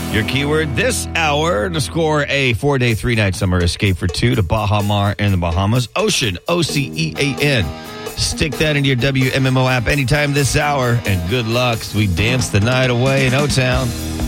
Your keyword this hour to score a 4-day, 3-night summer escape for two to Baha Mar in the Bahamas. Ocean, Ocean. Stick that into your WMMO app anytime this hour, and good luck as we dance the night away in O-Town.